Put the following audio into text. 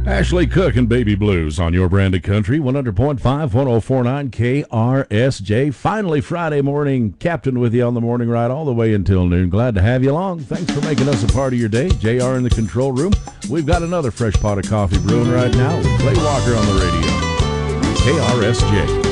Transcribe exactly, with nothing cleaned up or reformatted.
Ashley Cook and Baby Blues on your brand of country, one hundred point five, one oh four point nine K R S J. Finally, Friday morning, Captain with you on the morning ride all the way until noon. Glad to have you along. Thanks for making us a part of your day. J R in the control room. We've got another fresh pot of coffee brewing right now with Clay Walker on the radio. K R S J.